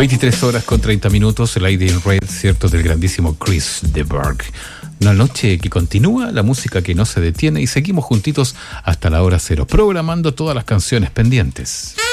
23 horas con 30 minutos, Lady in Red, cierto, del grandísimo Chris de Burgh. Una noche que continúa, la música que no se detiene y seguimos juntitos hasta la hora cero, programando todas las canciones pendientes.